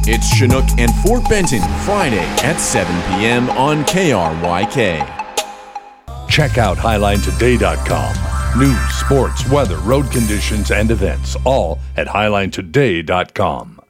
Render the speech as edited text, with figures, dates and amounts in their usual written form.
It's Chinook and Fort Benton, Friday at 7 p.m. on KRYK. Check out HighlineToday.com. News, sports, weather, road conditions, and events, all at HighlineToday.com.